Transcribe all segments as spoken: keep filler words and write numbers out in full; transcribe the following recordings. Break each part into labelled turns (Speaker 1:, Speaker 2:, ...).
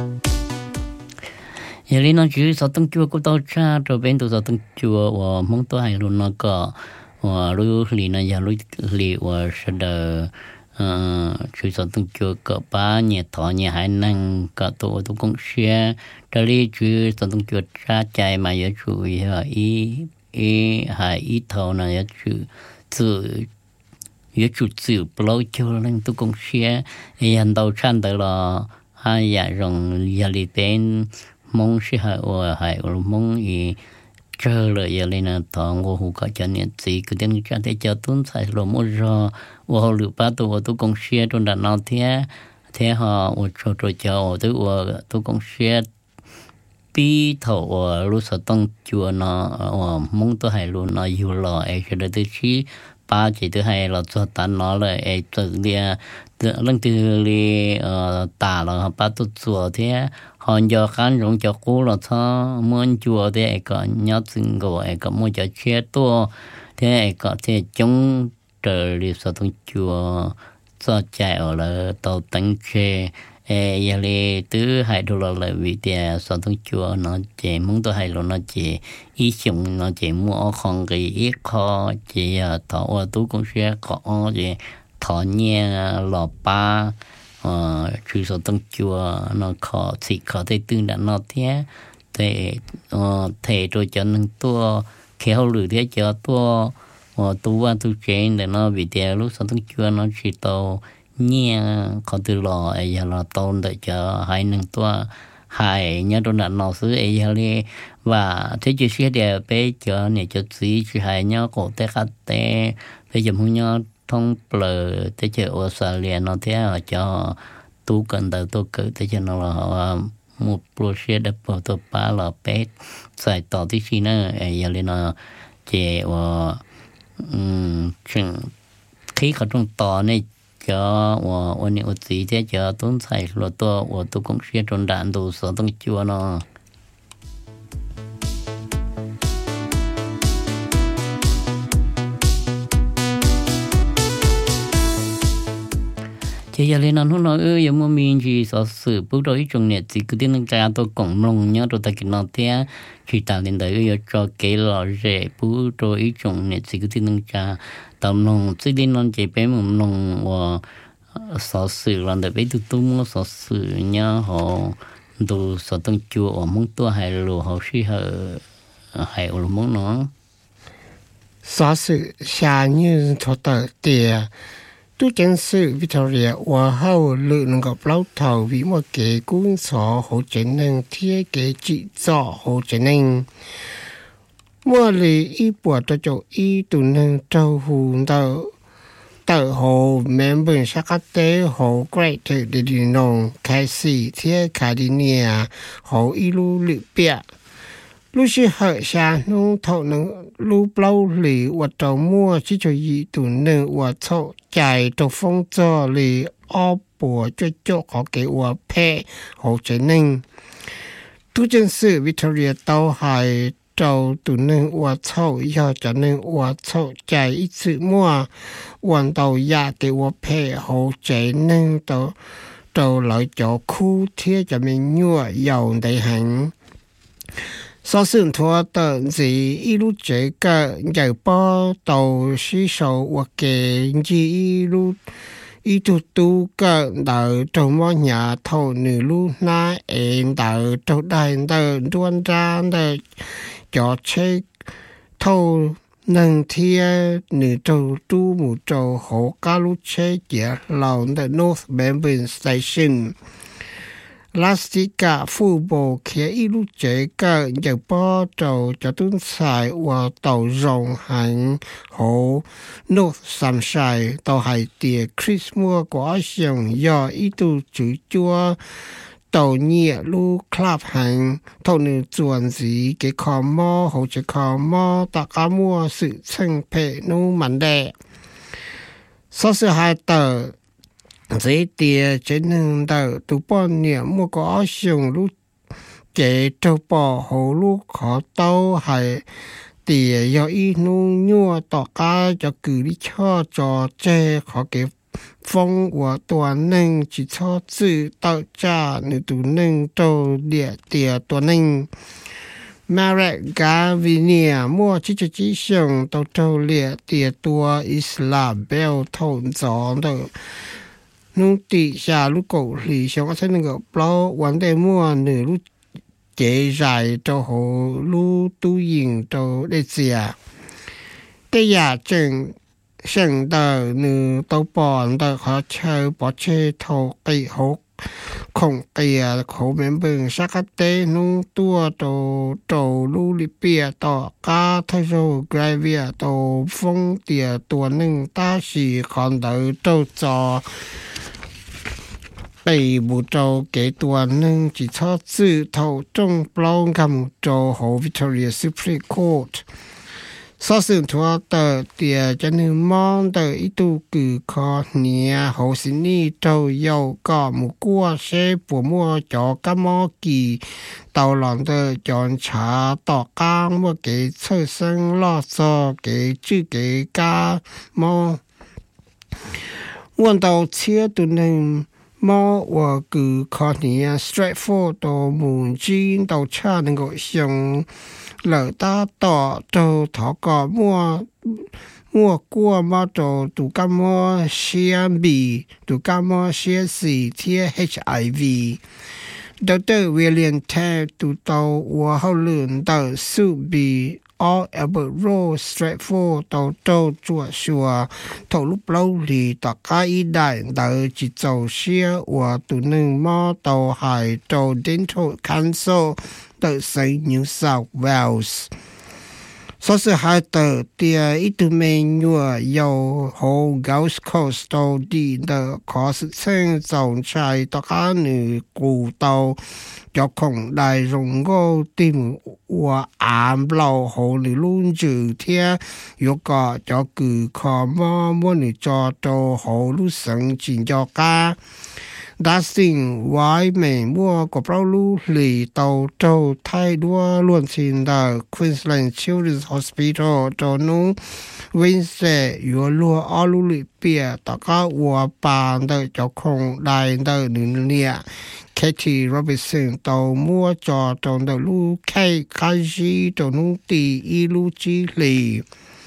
Speaker 1: giờ lên nó chỉ sao tung chua của tao cha rồi bên tụi sao tung chua và mong tôi hay luôn nó có và lúc lì nó giờ lúc lì và sau đó chỉ sao tung chua có ba nhà thọ nhà hai năng có tụi tụi công xe đây là chỉ sao tung chua cha chạy mà giờ chủ yếu ý ý hai ý thọ này giờ chủ tự giờ chủ tự bao nhiêu lần tụi công xe hiện đầu chân đó là hai nhà rồng giờ lì bên mong sẽ hay ở hay ở mong ý chờ lợi giờ lên là thằng ngô hú cả cho nên chỉ cứ đến cái để cho tuấn sai rồi mua rồi và họ lựa ba tôi tôi công xe trong đàn nào thế thế họ ở cho cho cho tôi ở tôi công xe bi thầu ở lúc sau tông chùa nó ở mong tôi hay luôn nó yêu lo ấy cho tôi chỉ ba chỉ tôi hay là cho tán nó là ấy tự đi lần từ đi tả là ba tôi chùa thế họ giờ khán rộng cho cũ là sao muốn chùa thế có nhớ từng gọi có muốn cho chia to thế có thể chống trời đi sau trong chùa cho chạy ở là tàu tấn xe giờ đi tứ hai đô la là vì tiền sau trong chùa nó chỉ muốn tôi hay là nó chỉ ý dụng nó chỉ mua không cái ít khó chỉ thọ ở tú cũng sẽ có gì thọ nhẹ lò ba ờ chú số tông chùa nó khó chỉ khó thể tương đạn nó thế thể ờ thể rồi cho nên tua khéo lử thế cho tua ờ tu qua tu trên để nó bị thế lúc số tông chùa nó chỉ tàu nhẹ khó từ lò ấy giờ là tôn để cho hai nâng tua hai nhớ trong đạn nó xứ ấy giờ đi và thế chỉ sẽ để bé cho này cho gì chỉ hai nhớ cổ té khát té bây giờ không nhớ thông bờ thế chứ Australia nó thế ở cho tu cần đầu tu cử thế cho nó là một project để bảo tu ba là bé saiต่อที่ซีน่ะไอ้ยาเลนะเจว่าอืมซึ่งที่เขาต้องต่อเนี่ยchoว่าวันนี้อุติthế choต้นใส่รถตัวว่าตัวกงเสียจนด่านดูสอต้องจัวเนาะchỉ giờ lên nó nói ơi giống như mình chỉ sợ sự bước đối trong này chỉ cứ tiếng cha tôi cũng mong nhớ rồi ta kỹ năng thế chỉ tạo nên đấy cho cái lò rẻ bước đối trong này chỉ cứ tiếng cha tạo nông chỉ đến nó chỉ bé một nông và sợ sự làm để bé tụi tôi muốn sợ sự nhớ họ đồ sợ tăng chùa ở mong tôi hay lù họ suy hở hay ở mong nó
Speaker 2: sợ sự xa như thọ tờ tiề tu chân sự Victoria và hậu lựa能够老头vì một cái cuốn sổ hỗ trợ năng thiết kế chỉ rõ hỗ trợ năng mua lì y bộ cho chỗ y tụ năng trâu hù tàu tàu hồ men bên sắc tế hồ great để đi nông khai sĩ thiết khai đi nia hồ y lu lựa bịa lúc xưa hở xa nông thọ năng lúc lâu lì và trâu mua chỉ cho y tụ năng và thọ chạy trâu phong cho lì ó bùa cho chỗ có cái và phe hỗ trợ năng tu chân sự Victoria tàu hải trâu tụ năng và thọ do cho năng và thọ chạy ít sự mua hoàn tàu ya cái và phe hỗ trợ năng tàu trâu lại chỗ khu thiết cho mình nhua dầu đầy hành sau sự thua tận gì ít lúc chế cả giải bao tàu sĩ sầu hoặc kể gì lúc ít tu tu cả đợi trong mọi nhà thầu nửa lúc na em đợi trong đại đợi đoan ra đợi cho chế thầu nâng thia nửa trâu tu một trâu hộ cá lúc chế chế lầu the North Melbourne Station Lastica football kia ít lúc chế cả giờ bao trâu cho tuấn xài và tàu rồng hành hồ North Sunshine tàu hải tiề Christmas của sông do ít tu chữ chua tàu nhẹ lu club hành thâu nữ chuẩn gì cái kho mò hồ chế kho mò ta cá mua sự chân phê nu mặn đẻ sau sự hai tờ dễ tiề trên nâng tờ tụ bọn niệm mua có sông lúc chế trâu bò hồ lúc khó tàu hay tiề do ít nu nhua tỏ cá cho cử đi cho cho chê khó kịp phong của tua nâng chỉ cho chữ tạo ra nữ tù nâng trâu địa tìa tua nâng Marek Gavinia mua chỉ cho chỉ xong tàu trâu địa tìa tua Isabel thôn gió được nung tì xa lúc cổ lì xong có thể nâng gọc bao vấn đề mua nữ lúc chế dài cho hồ lúc tu yên cho đệ dìa cái nhà chừng sừng tờ nữ tàu bòn tờ khó chơi bỏ chê thô cây hốt không kìa khổ mềm bừng sắc cách tế nung tua tổ tổ lưu lì bìa tỏ cá thay rô gai vìa tổ phong tìa tùa nâng ta xì còn đợi trâu trò bày bù trâu kế tùa nâng chỉ cho chữ thầu trong bao gầm trâu hồ Victoria Supreme Court sau sự thua tờ tìa cho nên mong tờ ý tu cử khó nia hồ xin ni trâu dâu có một cua xe của mua cho các mô kỳ tàu lòng tờ chọn trả tỏ ca mua cái sơ sân lo cho cái chữ cái ca mô nguồn tàu chia tù nâng mô và cử khó nia straightforward tàu mùn chín tàu cha nâng gọi xong lỡ ta tỏ trâu thọ cỏ mua mua cua mà trâu tụ cá mua xia bì tụ cá mua xia xì thia H I V Doctor William Ted tụ tàu và hậu lượng tàu su bì all ever roll straightforward tàu trâu chua xua thầu lúc lâu thì tất cả ý đại tàu chỉ tàu xia và tụ nâng mò tàu hải tàu dental cancer tờ xây New South Wales. Sau sự hai tờ tia ít mình nhua dầu hồ Gulf Coast tàu đi tờ có sự sinh dòng chạy tất cả nữ cụ tàu cho không đại rộng ngô tìm và ám lâu hồ nữ luôn trừ thia yếu có cho cử khó mơ mua nữ cho tàu hồ lưu sẵn chính cho ca đã sinh vài mình mua của bao lưu lì tàu trâu thay đua luôn xin đờ Queensland Children's Hospital cho nó vinh sẽ yếu lúa ở lưu lì bìa tất cả của bàn đờ cho không đại đờ nữ nịa Katie Robinson tàu mua cho tàu đờ lưu cây khai gì cho nó tì y lưu chi lì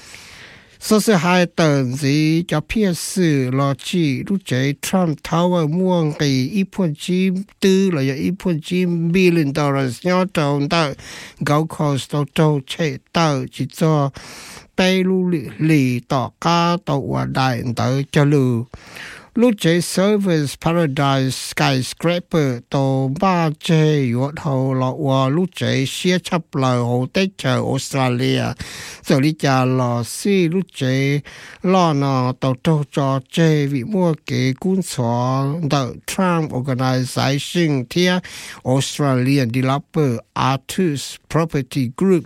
Speaker 2: sau sự hai tuần gì cho phía sự lo chỉ lúc chế Trump tháo vào mua cái ít phần chi tư là ít phần chi billion dollars nhau trong đó Gold Coast tàu tàu chế tàu chỉ cho bay lưu lì lì tỏ cá tàu và đại tàu cho lưu lúc chế Service Paradise Skyscraper tàu ba chế yếu thầu lọ và lúc chế xe chấp lời hồ tết chờ Australia giờ đi trả lọ xí lúc chế lọ nọ tàu trâu cho chế vì mua kế cuốn xóa The Trump Organization thia Australian Developer Artus Property Group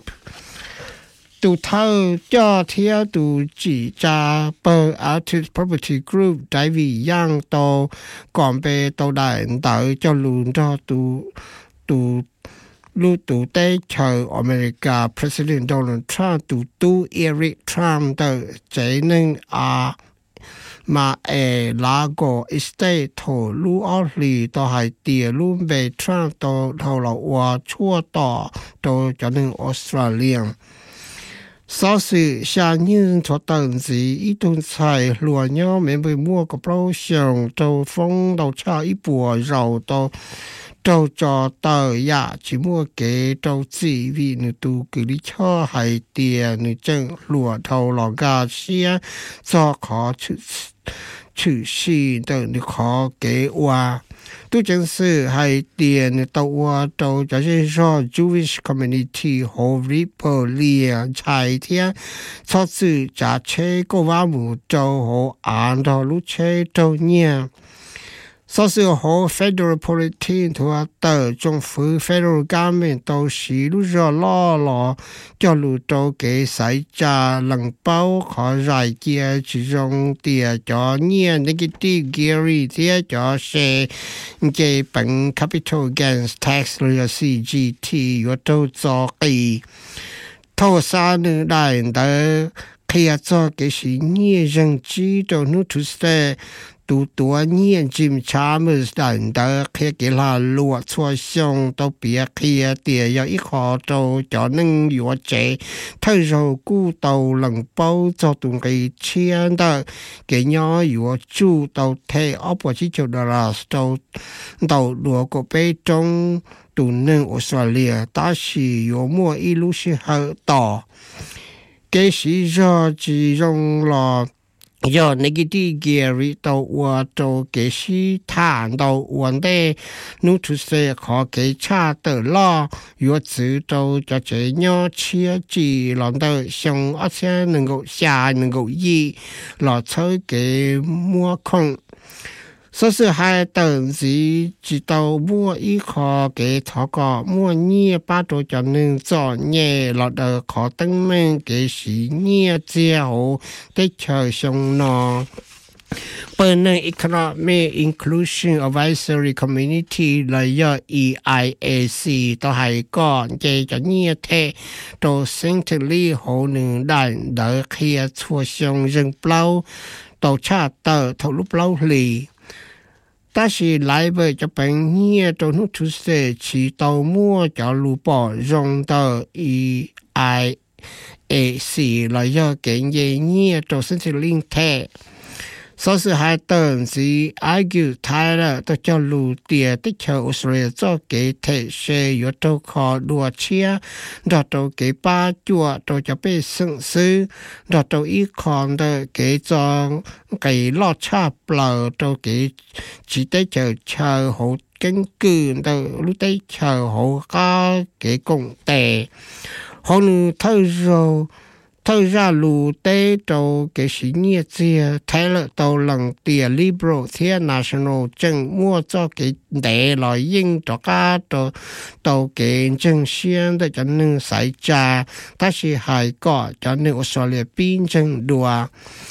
Speaker 2: tụ thâu cho theo tụ chỉ trả bờ Artist Property Group tại vì giang tàu còn về tàu đại tạo cho luôn cho tụ tụ lưu tụ tế chờ America President Donald Trump tụ tu Eric Trump tờ chế nên à mà e Lago Estate thổ lưu ở lì tàu hải tìa lưu về Trump tàu thầu lậu và chua tỏ tàu cho nên Australia sau sự xa nhân cho tận gì ít tuần xài lùa nhau mình bị mua cái bao xong tàu phong đầu cha ít bùa rau tàu tàu cho tàu ya chỉ mua cái tàu chỉ vì nữ tu cứ đi cho hay tiền nữ chân lùa tàu lò gà xia cho khó chữ chữ xì tàu nữ khó kế qua tôi chân sự hay tiền tàu qua tàu cho nên do Jewish community hồ Ripple lia chạy thiên cho sự trả chế của vào một tàu hồ án tàu lúc chế tàu nha sau sự hồ federal politin thuộc tờ trong phủ federal government tàu xí lúc giờ lo lo cho lúc tàu kế xảy ra lần bao khó giải kia chỉ dùng tiền cho nha negative Gary tiền cho xe cái bằng capital gains tax là C G T và tàu cho cái thâu xa nữ đại tờ khi cho cái sự nhẹ dân trí cho nước thứ xe tu tua nhiên Jim Chalmers đàn đỡ khi kỹ là lụa chua xong tàu bia kia tìa do ít khó tàu cho nên yếu chế thay rồi cú tàu lần bao cho tụi cái chiên đó cái nhỏ yếu chú tàu thế ốp vào chỉ cho đó là tàu tàu đùa của bê trong tụi nên Australia ta chỉ yếu mua ít lúc sẽ hơi tỏ cái gì do chỉ dùng là do negative gear tàu qua tàu cái gì thản tàu vấn đề nút thu xe khó cái cha tờ lo yếu chữ tàu cho chế nhau chia chỉ làm tờ xong ở xe能够下能够一老抽给摸空所以还等于直到摸一颗给他个摸捏把多就能做捏落的可等们给是捏之后的朝上呢。本人 Economic Inclusion Advisory Community 嚟咗 E I A C 都係講嘅就呢啲到身體裡可能難得去出上人包到差到頭路包裡。但是來為就本年都能出色，去到末就路保用到 E I A C 來要給人年都甚至零太，所以還等是 argue 太了，都叫路地的橋水做給太些有都靠路車，到到給八腳都就被省事，到到一看的給裝給落差不都給只得就橋好根據到路的橋好加給工地，可能透入。透ra lù tế đồ cái sĩ nghĩa chia thay lợi đồ lần tìa liberal thiên national chân mua cho cái đệ loại yên cho cả đồ đồ cái chân xuyên để cho nên xảy ra ta chỉ hay có cho nên Australia biên chân đùa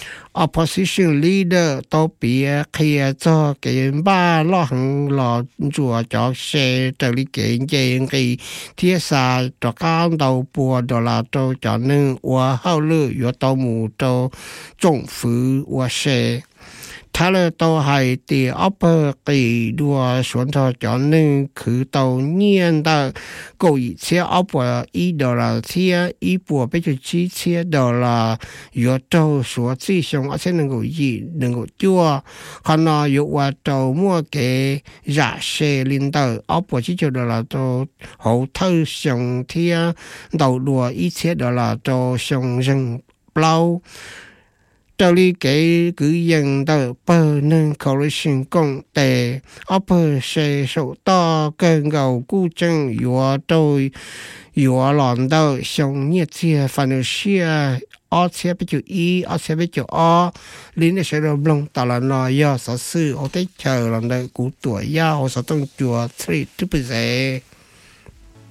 Speaker 2: opposition leader tàu bia kia cho cái ba lo hằng lo chùa cho xe từ lý kiện gì cái thiết xa cho các tàu bùa đó là tàu cho nên và hậu lư yếu tàu mù tàu政府và xe他了都係第二百幾多選擇咗呢，佢到年的夠一千二百一到了千一百比較幾千到了，有到所最上而且能夠一能夠多，可能有話到末嘅廿四年到二百幾就到了到好頭上天到落一千到了到上人包。這裡給個人的不能考慮成功的，而不是受到更高估值，有到有難到上日子反而是而且比較一，而且比較二，你那時候弄到了那要實施，我得chờ làm的古tuổi呀，我說動作，所以對不對？